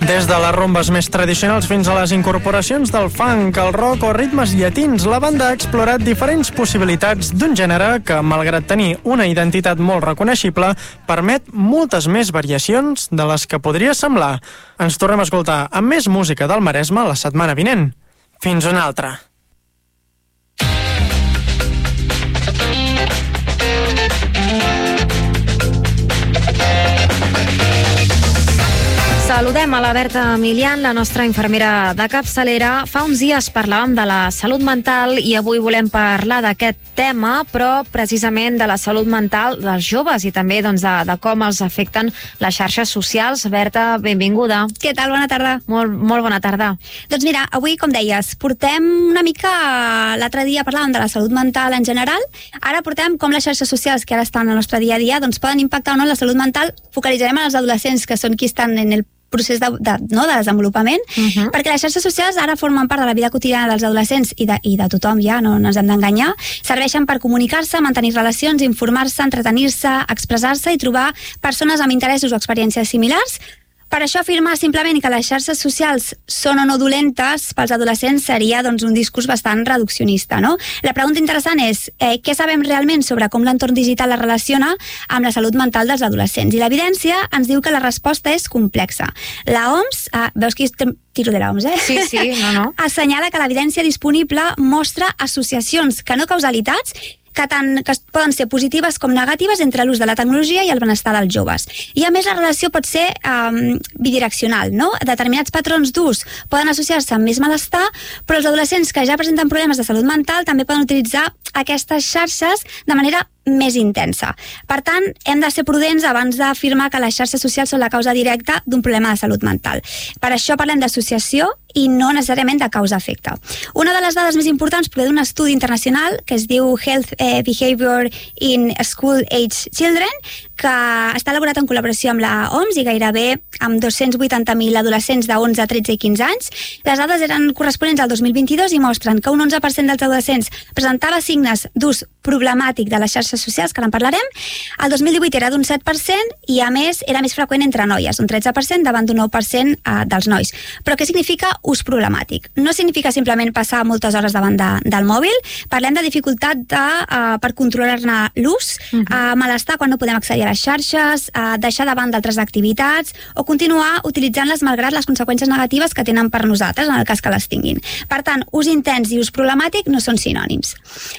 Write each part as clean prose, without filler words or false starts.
Des de les rumbes més tradicionals fins a les incorporacions del funk, el rock o ritmes llatins, la banda ha explorat diferents possibilitats d'un gènere que, malgrat tenir una identitat molt reconeixible, permet moltes més variacions de les que podria semblar. Ens tornem a escoltar amb més música del Maresme la setmana vinent. Fins una altra. Saludem a la Berta Emilian, la nostra infermera de capçalera. Fa uns dies parlàvem de la salut mental i avui volem parlar d'aquest tema, però precisament de la salut mental dels joves i també de com els afecten les xarxes socials. Berta, benvinguda. Què tal? Bona tarda. Molt bona tarda. Doncs mira, avui, com deies, portem una mica... L'altre dia parlàvem de la salut mental en general, ara portem com les xarxes socials que ara estan al nostre dia a dia doncs poden impactar o no la salut mental. Focalitzarem en els adolescents, que són qui estan en el procés de desenvolupament, perquè les xarxes socials ara formen part de la vida quotidiana dels adolescents i de tothom, ja no ens hem d'enganyar. Serveixen per comunicar-se, mantenir relacions, informar-se, entretenir-se, expressar-se i trobar persones amb interessos o experiències similars. Per això afirmar simplement que les xarxes socials són o no dolentes pels adolescents seria doncs, un discurs bastant reduccionista, no? La pregunta interessant és què sabem realment sobre com l'entorn digital es relaciona amb la salut mental dels adolescents? I l'evidència ens diu que la resposta és complexa. La OMS, veus que tiro de l'OMS, Sí, no. assenyala que l'evidència disponible mostra associacions, que no causalitats, que poden ser positives com negatives entre l'ús de la tecnologia i el benestar dels joves. I a més la relació pot ser bidireccional, no? Determinats patrons d'ús poden associar-se amb més malestar, però els adolescents que ja presenten problemes de salut mental també poden utilitzar aquestes xarxes de manera més intensa. Per tant, hem de ser prudents abans d'afirmar que les xarxes socials són la causa directa d'un problema de salut mental. Per això parlem d'associació i no necessàriament de causa-efecte. Una de les dades més importants prové d'un estudi internacional que es diu Health Behavior in School Age Children, que està elaborat en col·laboració amb la OMS i gairebé amb 280.000 adolescents de 11, 13 i 15 anys. Les dades eren corresponents al 2022 i mostren que un 11% dels adolescents presentava signes d'ús problemàtic de les xarxes socials, que ara en parlarem. El 2018 era d'un 7% i, a més, era més freqüent entre noies, un 13% davant d'un 9% dels nois. Però què significa ús problemàtic? No significa simplement passar moltes hores davant del mòbil. Parlem de dificultat per controlar-ne l'ús, malestar quan no podem accedir a les xarxes, deixar de banda d'altres activitats o continuar utilitzant-les malgrat les conseqüències negatives que tenen per nosaltres, en el cas que les tinguin. Per tant, ús intens i ús problemàtic no són sinònims.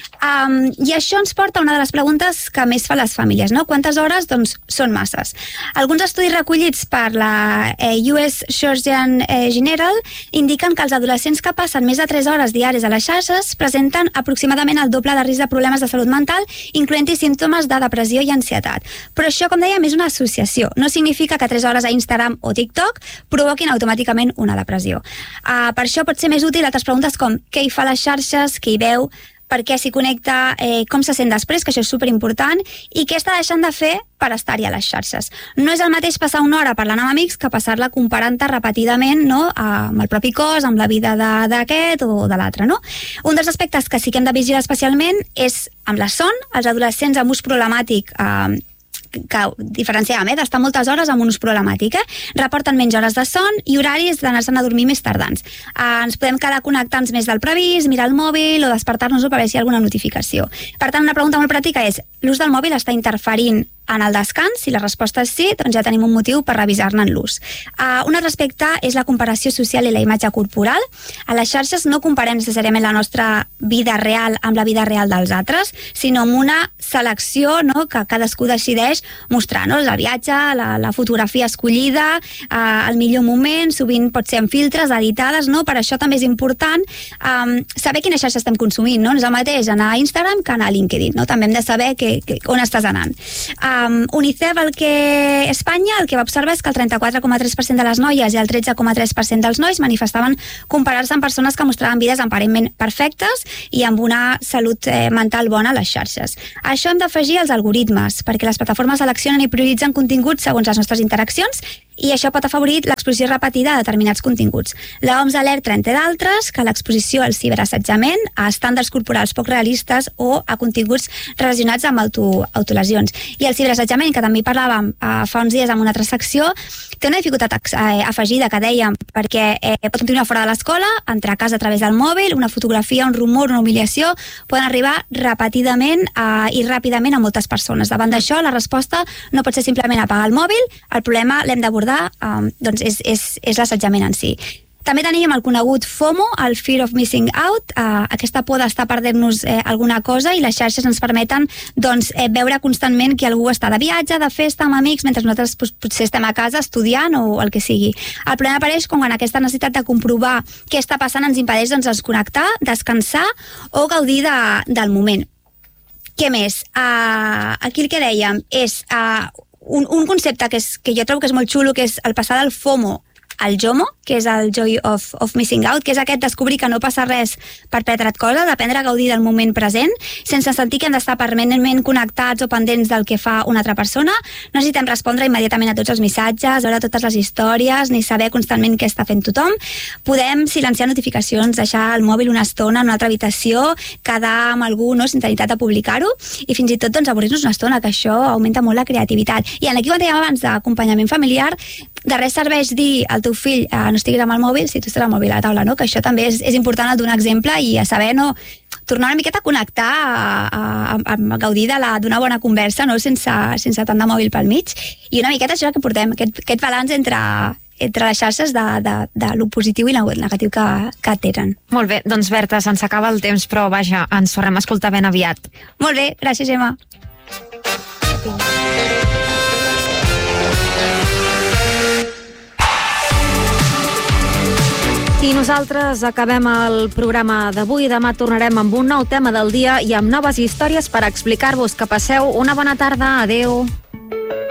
I això ens porta a una de les preguntes que més fan les famílies, no? Quantes hores? Doncs són masses. Alguns estudis recollits per la US Surgeon General indiquen que els adolescents que passen més de 3 hores diàries a les xarxes presenten aproximadament el doble de risc de problemes de salut mental, incloent-hi símptomes de depressió i ansietat. Però això, com dèiem, és una associació. No significa que 3 hores a Instagram o TikTok provoquin automàticament una depressió. Per això pot ser més útil altres preguntes com què hi fa a les xarxes, què hi veu, per què s'hi connecta, com se sent després, que això és superimportant, i què està deixant de fer per estar-hi a les xarxes. No és el mateix passar una hora parlant amb amics que passar-la comparant-te repetidament, no? Amb el propi cos, amb la vida d'aquest o de l'altre, no? Un dels aspectes que sí que hem de vigilar especialment és amb la son. Els adolescents amb ús problemàtic que diferenciem, d'estar moltes hores amb un ús problemàtic, reporten menys hores de son i horaris d'anar-se'n a dormir més tardans. Ens podem quedar connectants més del previst, mirar el mòbil o despertar-nos per veure si hi ha alguna notificació. Per tant, una pregunta molt pràctica és: l'ús del mòbil està interferint en el descans? Si la resposta és sí, doncs ja tenim un motiu per revisar-ne l'ús. Un altre aspecte és la comparació social i la imatge corporal. A les xarxes no comparem necessàriament la nostra vida real amb la vida real dels altres, sinó amb una selecció, no?, que cadascú decideix mostrar, no? El viatge, la fotografia escollida, el millor moment, sovint pot ser amb filtres, editades, no? Per això també és important saber quina xarxa estem consumint, no? No és el mateix anar a Instagram que anar a LinkedIn, no? També hem de saber on estàs anant. UNICEF, Espanya, el que va observar és que el 34,3% de les noies i el 13,3% dels nois manifestaven comparar-se amb persones que mostraven vides aparentment perfectes i amb una salut mental bona a les xarxes. A això hem d'afegir els algoritmes, perquè les plataformes seleccionen i prioritzen continguts segons les nostres interaccions i això pot afavorir l'exposició repetida a determinats continguts. L'OMS alerta, entre d'altres, que l'exposició al ciberassetjament, a estàndards corporals poc realistes o a continguts relacionats amb autolesions. I el ciberassetjament, que també parlàvem fa uns dies en una altra secció, té una dificultat afegida que dèiem, perquè pot continuar fora de l'escola, entrar a casa a través del mòbil, una fotografia, un rumor, una humiliació, poden arribar repetidament i ràpidament a moltes persones. Davant d'això, la resposta no pot ser simplement apagar el mòbil, el problema l'hem d'abordar, doncs és l'assetjament en si. També teníem el conegut FOMO, el Fear of Missing Out, aquesta por d'estar perdent-nos alguna cosa, i les xarxes ens permeten veure constantment que algú està de viatge, de festa, amb amics, mentre nosaltres potser estem a casa estudiant o el que sigui. El problema apareix quan aquesta necessitat de comprovar què està passant ens impedeix desconnectar, descansar o gaudir del moment. Què més? Aquí el que dèiem és un concepte que jo trobo que és molt xulo, que és el passar del FOMO al JOMO, que és el Joy of Missing Out, que és aquest descobrir que no passa res per perdre't coses, aprendre a gaudir del moment present, sense sentir que hem d'estar permanentment connectats o pendents del que fa una altra persona. No necessitem respondre immediatament a tots els missatges, veure totes les històries, ni saber constantment què està fent tothom. Podem silenciar notificacions, deixar el mòbil una estona en una altra habitació, quedar amb algú, sense necessitat de publicar-ho, i fins i tot avorrir-nos una estona, que això augmenta molt la creativitat. I aquí, quan dèiem abans d'acompanyament familiar, de res serveix dir al teu fill no estiguis amb el mòbil si tu estàs amb el mòbil a la taula, que això també és important el donar exemple i a saber tornar una miqueta a connectar, a gaudir d'una bona conversa, sense tant de mòbil pel mig, i una miqueta això que portem, aquest balanç entre les xarxes de lo positiu i lo negatiu que tenen. Molt bé, doncs Berta, se'ns acaba el temps, però vaja, ens tornem a escoltar ben aviat. Molt bé, gràcies, Gemma. I nosaltres acabem el programa d'avui. Demà tornarem amb un nou tema del dia i amb noves històries per explicar-vos. Que passeu una bona tarda. Adeu.